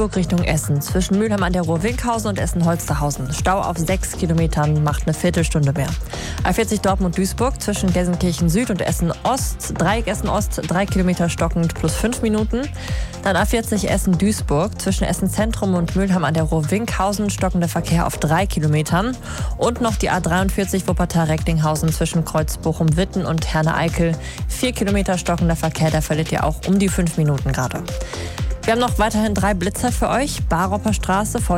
Duisburg Richtung Essen. Zwischen Mülheim an der Ruhr-Winkhausen und Essen-Holsterhausen. Stau auf 6 Kilometern, macht eine Viertelstunde mehr. A40 Dortmund-Duisburg zwischen Gelsenkirchen Süd und Essen-Ost. Dreieck Essen-Ost, 3 Kilometer stockend plus 5 Minuten. Dann A40 Essen-Duisburg zwischen Essen-Zentrum und Mülheim an der Ruhr-Winkhausen. Stockender Verkehr auf 3 Kilometern. Und noch die A43 Wuppertal-Recklinghausen zwischen Kreuz Bochum-Witten und Herne-Eickel. 4 Kilometer stockender Verkehr, da verliert ihr auch um die 5 Minuten gerade. Wir haben noch weiterhin 3 Blitzer für euch. Baropper Straße,